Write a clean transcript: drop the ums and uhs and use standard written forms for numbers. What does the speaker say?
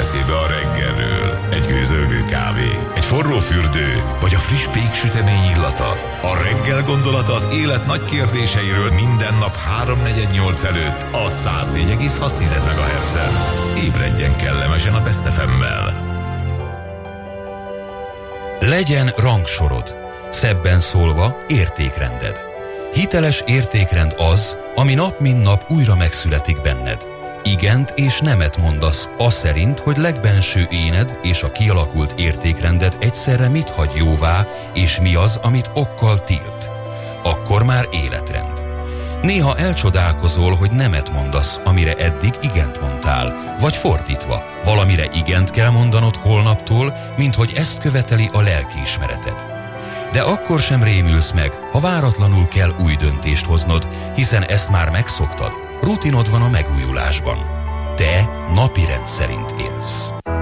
eszébe a reggelről? Egy gőzölgő kávé, egy forró fürdő, vagy a friss péksütemény illata? A reggel gondolata az élet nagy kérdéseiről minden nap 3-4-8 előtt a 104,6 MHz-en. Ébredjen kellemesen a Best FM-mel. Legyen rangsorod, szebben szólva értékrended. Hiteles értékrend az, ami nap mint nap újra megszületik benned. Igent és nemet mondasz az szerint, hogy legbenső éned és a kialakult értékrended egyszerre mit hagy jóvá, és mi az, amit okkal tilt. Akkor már életrend. Néha elcsodálkozol, hogy nemet mondasz, amire eddig igent mondtál, vagy fordítva, valamire igent kell mondanod holnaptól, mint hogy ezt követeli a lelkiismereted. De akkor sem rémülsz meg, ha váratlanul kell új döntést hoznod, hiszen ezt már megszoktad. Rutinod van a megújulásban. Te napirend szerint élsz.